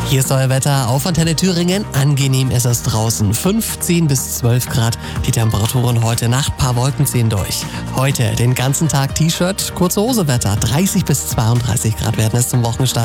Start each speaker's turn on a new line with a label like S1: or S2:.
S1: Hier ist euer Wetter auf Antenne Thüringen. Angenehm ist es draußen. 15 bis 12 Grad. Die Temperaturen heute Nacht, paar Wolken ziehen durch. Heute den ganzen Tag T-Shirt, kurze Hose Wetter. 30 bis 32 Grad werden es zum Wochenstart.